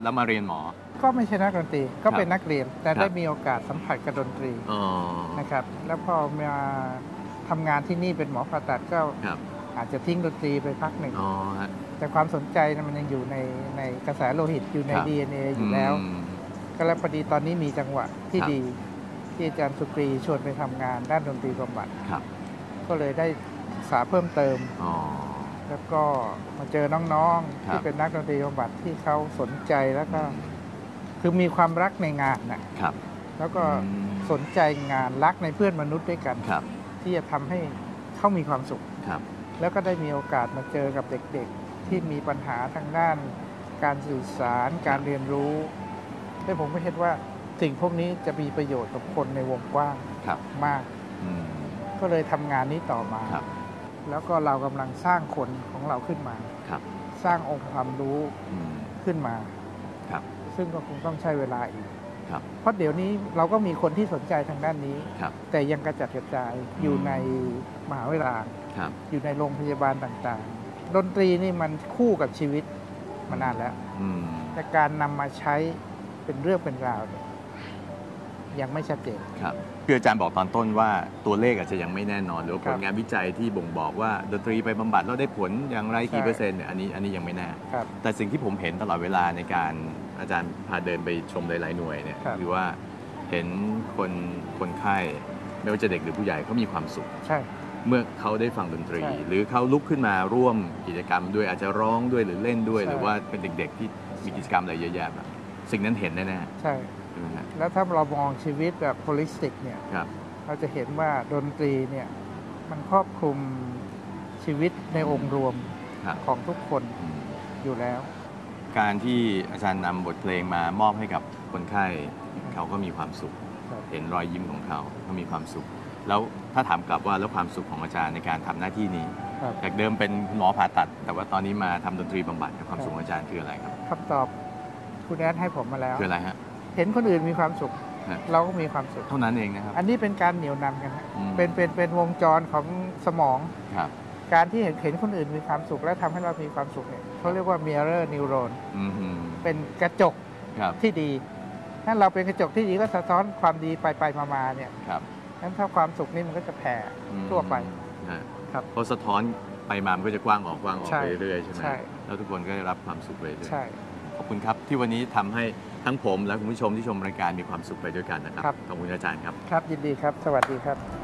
แล้วมาเรียนหมอก็ไม่ใช่นักดนตรีก็เป็นนักเรียนแต่ครับได้มีโอกาสสัมผัสกับดนตรีอ๋อนะครับแล้วพอมาทำงานที่นี่เป็นหมอผ่าตัดก็ครับอาจจะทิ้งดนตรีไปพักหนึ่งอ๋อฮะแต่ความสนใจมันยังอยู่ในกระแสโลหิตอยู่ในครับ DNA อยู่แล้ว ก็แล้วพอดีตอนนี้มีจังหวะที่ครับดีที่อาจารย์สุกรีชวนไปทำงานด้านดนตรีบำบัดครับก็เลยได้ศึกษาเพิ่มเติมอ๋อแล้วก็มาเจอน้องๆครับที่เป็นนักดนตรีบำบัดที่เขาสนใจแล้วก็คือมีความรักในงานนะครับแล้วก็สนใจงานรักในเพื่อนมนุษย์ด้วยกันครับที่จะทำให้เขามีความสุขครับแล้วก็ได้มีโอกาสมาเจอกับเด็กๆที่มีปัญหาทางด้านการสื่อสารการเรียนรู้แต่ผมก็เห็นว่าสิ่งพวกนี้จะมีประโยชน์กับคนในวงกว้างครับมากก็เลยทำงานนี้ต่อมาครับแล้วก็เรากำลังสร้างคนของเราขึ้นมาครับสร้างองค์ความรู้ขึ้นมาครับซึ่งก็คงต้องใช้เวลาอีกครับเพราะเดี๋ยวนี้เราก็มีคนที่สนใจทางด้านนี้ครับแต่ยังกระจัดกระจายอยู่ในมหาวิทยาลัยอยู่ในโรงพยาบาลต่างๆดนตรีนี่มันคู่กับชีวิตมานานแล้วแต่การนำมาใช้เป็นเรื่องเป็นราวเนี่ยยังไม่ชัดเจนครับคืออาจารย์บอกตอนต้นว่าตัวเลขอาจจะยังไม่แน่นอนหรือผลงานวิจัยที่บ่งบอกว่าดนตรีไปบำบัดแล้วได้ผลอย่างไรกี่เปอร์เซ็นต์เนี่ยอันนี้ยังไม่แน่แต่สิ่งที่ผมเห็นตลอดเวลาในการอาจารย์พาเดินไปชมหลายๆหน่วยเนี่ยคือว่าเห็นคนไข้ไม่ว่าจะเด็กหรือผู้ใหญ่เขามีความสุขเมื่อเขาได้ฟังดนตรีหรือเขาลุกขึ้นมาร่วมกิจกรรมด้วยอาจจะร้องด้วยหรือเล่นด้วยหรือว่าเป็นเด็กๆที่มีกิจกรรมอะไรเยอะแยะแบบสิ่งนั้นเห็นแน่ๆใช่แล้วถ้าเรามองชีวิตแบบโฮลิสติกเนี่ยเราจะเห็นว่าดนตรีเนี่ยมันครอบคลุมชีวิตในองค์รวมของทุกคนอยู่แล้วการที่อาจารย์นำบทเพลงมามอบให้กับคนไข้เขาก็มีความสุขเห็นรอยยิ้มของเขามีความสุขแล้วถ้าถามกลับว่าแล้วความสุขของอาจารย์ในการทำหน้าที่นี้จากเดิมเป็นหมอผ่าตัดแต่ว่าตอนนี้มาทำดนตรีบำบัดความสุขของอาจารย์คืออะไรครับคำตอบคุณแอดให้ผมมาแล้วคืออะไรฮะเห็นคนอื่นมีความสุขเราก็มีความสุขเท่านั้นเองนะครับอันนี้เป็นการเหนี่ยวนำกันเป็นวงจรของสมองการที่เห็นคนอื่นมีความสุขและทำให้เรามีความสุขเนี่ยเขาเรียกว่า mirror neuron เป็นกระจกที่ดีถ้าเราเป็นกระจกที่ดีก็สะท้อนความดีไปมาเนี่ยนั้นถ้าความสุขนี่มันก็จะแผ่ทั่วไปครับพอสะท้อนไปมามันก็จะกว้างออกไปเรื่อยๆใช่ไหมแล้วทุกคนก็ได้รับความสุขไปเรื่อยๆขอบคุณครับที่วันนี้ทำให้ทั้งผมและคุณผู้ชมที่ชมรายการมีความสุขไปด้วยกันนะครับขอบคุณอาจารย์ครับครับยินดีครับสวัสดีครับ